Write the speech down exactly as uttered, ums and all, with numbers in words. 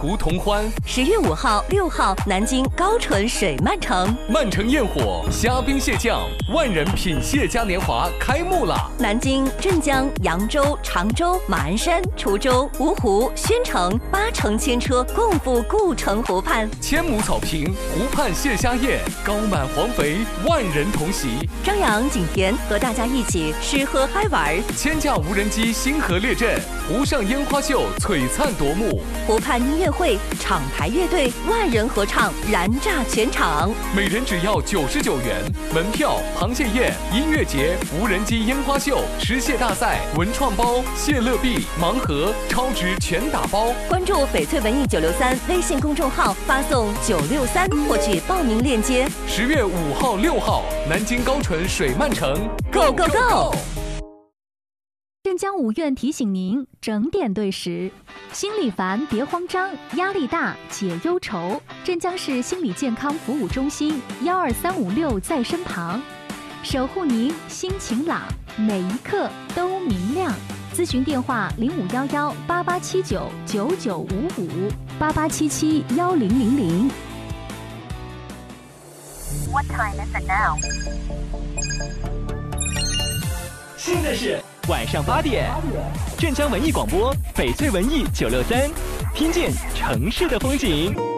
湖同欢。 十月五号、六号，南京高淳水漫城， 漫城焰火，虾兵蟹将，万人品蟹嘉年华开幕啦！ 南京、镇江、扬州、常州、马鞍山、滁州、芜湖、宣城八城千车共赴故城湖畔， 千亩草坪，湖畔蟹虾宴，高满黄肥，万人同席。 张扬、景甜和大家一起吃喝嗨玩， 千架无人机星河列阵，湖上烟花秀璀璨夺目， 湖畔音乐会，厂牌乐队，万人合唱，燃炸全场， 每人只要九十九元。门票、螃蟹宴、音乐节、无人机烟花秀、吃蟹大赛、文创包、蟹乐币、盲盒，超值全打包。 关注翡翠文艺九六三微信公众号，发送九六三获取报名链接。 十月五号、六号，南京高淳水漫城 ，Go Go Go！ 镇江五院提醒您整点对时，心里烦别慌张，压力大解忧愁。镇江市心理健康服务中心幺二三五六在身旁，守护您心晴朗，每一刻都明亮。咨询电话零五幺幺八八七九九九五五八八七七幺零零零。 What time is it now？ 现在是晚上八点，镇江文艺广播翡翠文艺九六三，听见城市的风景。